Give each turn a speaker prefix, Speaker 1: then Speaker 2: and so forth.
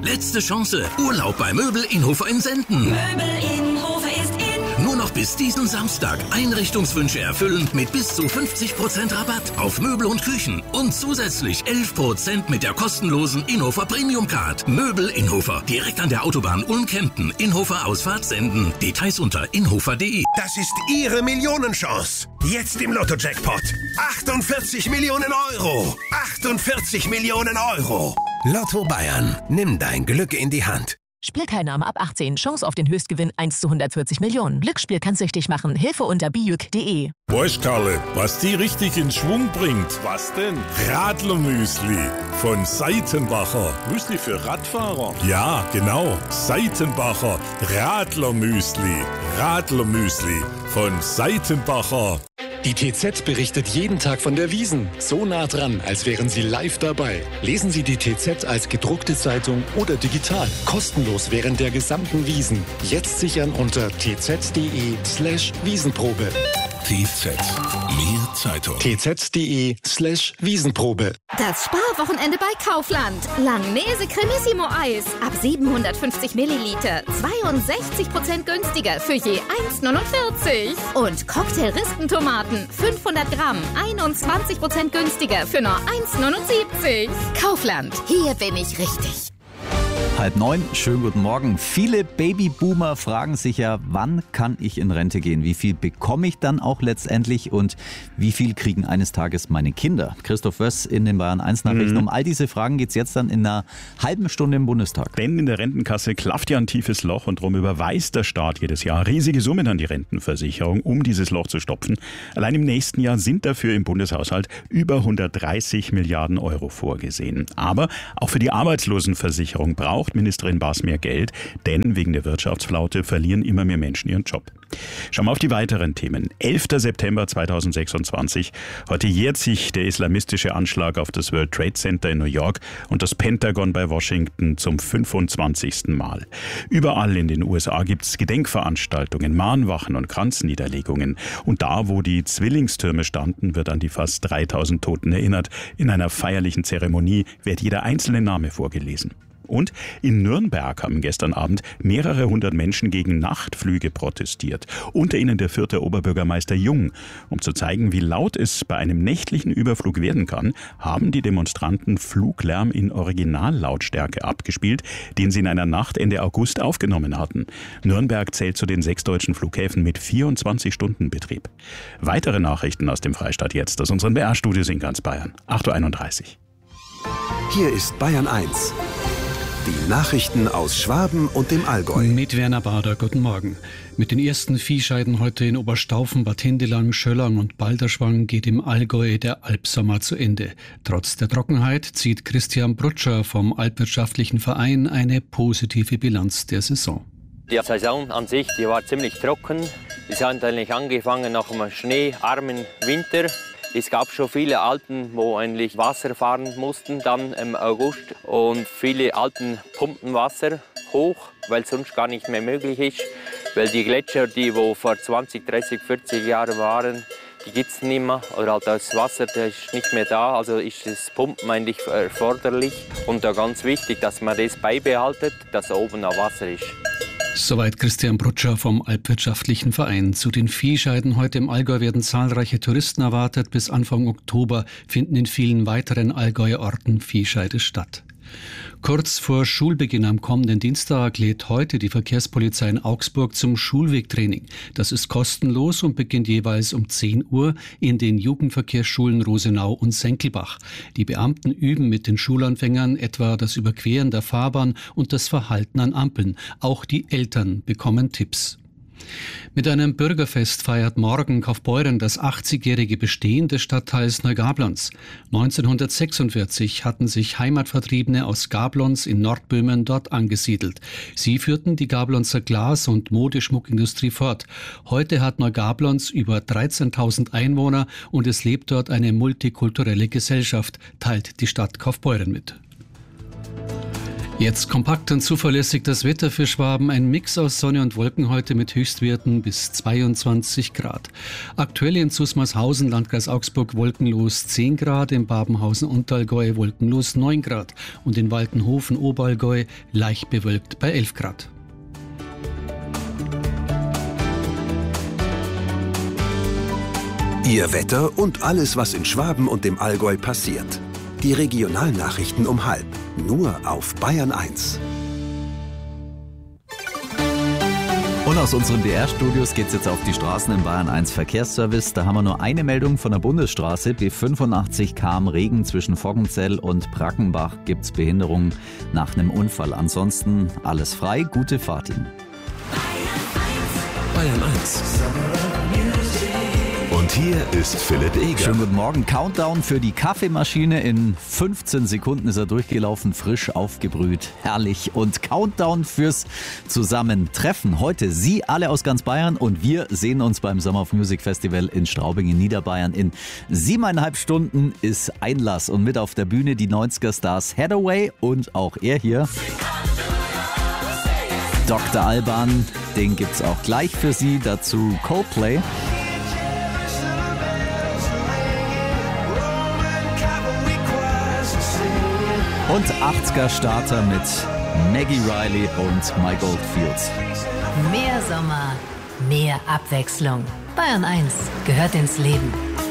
Speaker 1: Letzte Chance. Urlaub bei Möbel Inhofer in Senden.
Speaker 2: Möbel Inhofer ist in.
Speaker 1: Nur noch bis diesen Samstag. Einrichtungswünsche erfüllen mit bis zu 50% Rabatt auf Möbel und Küchen. Und zusätzlich 11% mit der kostenlosen Inhofer Premium Card. Möbel Inhofer. Direkt an der Autobahn Ulm-Kempten. Inhofer Ausfahrt Senden. Details unter inhofer.de.
Speaker 3: Das ist Ihre Millionenchance. Jetzt im Lotto-Jackpot. 48 Millionen Euro. 48 Millionen Euro. Lotto Bayern. Nimm dein Glück in die Hand.
Speaker 4: Spielteilnahme ab 18. Chance auf den Höchstgewinn 1 zu 140 Millionen. Glücksspiel kann süchtig machen. Hilfe unter bijuk.de.
Speaker 5: Weißt Karle, was die richtig in Schwung bringt? Was denn? Radlermüsli von Seitenbacher. Müsli für Radfahrer? Ja, genau. Seitenbacher Radlermüsli. Radlermüsli von Seitenbacher.
Speaker 6: Die TZ berichtet jeden Tag von der Wiesn. So nah dran, als wären Sie live dabei. Lesen Sie die TZ als gedruckte Zeitung oder digital. Kostenlos während der gesamten Wiesn. Jetzt sichern unter tz.de/Wiesenprobe.
Speaker 1: TZ. Mehr Zeitung.
Speaker 6: tz.de/Wiesenprobe.
Speaker 7: Das Sparwochenende bei Kaufland. Langnese Cremissimo Eis. Ab 750 Milliliter. 62% günstiger für je 1,49. Und Cocktail-Rispentomaten. 500 Gramm. 21% günstiger für nur 1,79. Kaufland. Hier bin ich richtig.
Speaker 8: 8:30, schönen guten Morgen. Viele Babyboomer fragen sich ja, wann kann ich in Rente gehen? Wie viel bekomme ich dann auch letztendlich und wie viel kriegen eines Tages meine Kinder? Christoph Wöss in den Bayern 1 Nachrichten. Um all diese Fragen geht es jetzt dann in einer halben Stunde im Bundestag.
Speaker 9: Denn in der Rentenkasse klafft ja ein tiefes Loch und darum überweist der Staat jedes Jahr riesige Summen an die Rentenversicherung, um dieses Loch zu stopfen. Allein im nächsten Jahr sind dafür im Bundeshaushalt über 130 Milliarden Euro vorgesehen. Aber auch für die Arbeitslosenversicherung braucht Ministerin Baas mehr Geld, denn wegen der Wirtschaftsflaute verlieren immer mehr Menschen ihren Job. Schauen wir auf die weiteren Themen. 11. September 2026. Heute jährt sich der islamistische Anschlag auf das World Trade Center in New York und das Pentagon bei Washington zum 25. Mal. Überall in den USA gibt es Gedenkveranstaltungen, Mahnwachen und Kranzniederlegungen. Und da, wo die Zwillingstürme standen, wird an die fast 3000 Toten erinnert. In einer feierlichen Zeremonie wird jeder einzelne Name vorgelesen. Und in Nürnberg haben gestern Abend mehrere hundert Menschen gegen Nachtflüge protestiert. Unter ihnen der Fürther Oberbürgermeister Jung. Um zu zeigen, wie laut es bei einem nächtlichen Überflug werden kann, haben die Demonstranten Fluglärm in Originallautstärke abgespielt, den sie in einer Nacht Ende August aufgenommen hatten. Nürnberg zählt zu den 6 deutschen Flughäfen mit 24-Stunden-Betrieb. Weitere Nachrichten aus dem Freistaat jetzt aus unseren BR-Studios in ganz Bayern. 8:31 Uhr.
Speaker 3: Hier ist Bayern 1. Die Nachrichten aus Schwaben und dem Allgäu.
Speaker 10: Mit Werner Bader, guten Morgen. Mit den ersten Viehscheiden heute in Oberstaufen, Bad Hindelang, Schöllang und Balderschwang geht im Allgäu der Alpsommer zu Ende. Trotz der Trockenheit zieht Christian Brutscher vom Alpwirtschaftlichen Verein eine positive Bilanz der Saison.
Speaker 11: Die Saison an sich, die war ziemlich trocken. Es hat eigentlich angefangen nach einem schneearmen Winter. Es gab schon viele Alpen, wo eigentlich Wasser fahren mussten, dann im August. Und viele Alpen pumpen Wasser hoch, weil es sonst gar nicht mehr möglich ist. Weil die Gletscher, die wo vor 20, 30, 40 Jahren waren, die gibt es nicht mehr. Oder halt das Wasser, das ist nicht mehr da. Also ist das Pumpen eigentlich erforderlich. Und da ganz wichtig, dass man das beibehaltet, dass oben noch Wasser ist.
Speaker 10: Soweit Christian Brutscher vom Alpwirtschaftlichen Verein. Zu den Viehscheiden heute im Allgäu werden zahlreiche Touristen erwartet. Bis Anfang Oktober finden in vielen weiteren Allgäuer Orten Viehscheide statt. Kurz vor Schulbeginn am kommenden Dienstag lädt heute die Verkehrspolizei in Augsburg zum Schulwegtraining. Das ist kostenlos und beginnt jeweils um 10 Uhr in den Jugendverkehrsschulen Rosenau und Senkelbach. Die Beamten üben mit den Schulanfängern etwa das Überqueren der Fahrbahn und das Verhalten an Ampeln. Auch die Eltern bekommen Tipps. Mit einem Bürgerfest feiert morgen Kaufbeuren das 80-jährige Bestehen des Stadtteils Neugablonz. 1946 hatten sich Heimatvertriebene aus Gablonz in Nordböhmen dort angesiedelt. Sie führten die Gablonzer Glas- und Modeschmuckindustrie fort. Heute hat Neugablonz über 13.000 Einwohner und es lebt dort eine multikulturelle Gesellschaft, teilt die Stadt Kaufbeuren mit. Jetzt kompakt und zuverlässig das Wetter für Schwaben. Ein Mix aus Sonne und Wolken heute mit Höchstwerten bis 22 Grad. Aktuell in Zusmarshausen, Landkreis Augsburg, wolkenlos 10 Grad, in Babenhausen, Unterallgäu wolkenlos 9 Grad und in Waltenhofen, Oberallgäu leicht bewölkt bei 11 Grad.
Speaker 3: Ihr Wetter und alles, was in Schwaben und dem Allgäu passiert. Die Regionalnachrichten um 12:30, nur auf Bayern 1.
Speaker 8: Und aus unseren BR-Studios geht's jetzt auf die Straßen im Bayern 1 Verkehrsservice. Da haben wir nur eine Meldung von der Bundesstraße. B85 kam Regen zwischen Voggenzell und Brackenbach. Gibt's Behinderungen nach einem Unfall. Ansonsten alles frei. Gute Fahrt Ihnen.
Speaker 3: Bayern 1. Und hier ist Philipp Eger.
Speaker 8: Schönen guten Morgen. Countdown für die Kaffeemaschine. In 15 Sekunden ist er durchgelaufen, frisch aufgebrüht. Herrlich. Und Countdown fürs Zusammentreffen. Heute Sie alle aus ganz Bayern und wir sehen uns beim Summer of Music Festival in Straubing in Niederbayern. In 7,5 Stunden ist Einlass und mit auf der Bühne die 90er-Stars Hathaway und auch er hier. Dr. Alban, den gibt's auch gleich für Sie. Dazu Coldplay. Und 80er-Starter mit Maggie Riley und My Goldfields.
Speaker 4: Mehr Sommer, mehr Abwechslung. Bayern 1 gehört ins Leben.